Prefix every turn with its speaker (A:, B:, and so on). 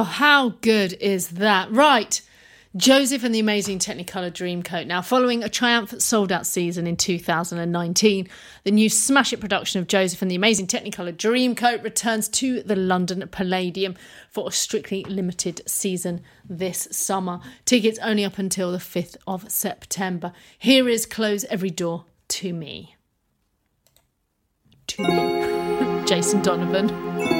A: how good is that? Right. Joseph and the Amazing Technicolor Dreamcoat. Now, following a triumphant sold-out season in 2019, the new smash hit production of Joseph and the Amazing Technicolor Dreamcoat returns to the London Palladium for a strictly limited season this summer. Tickets only up until the 5th of September. Here is Close Every Door to Me. To me. Jason Donovan.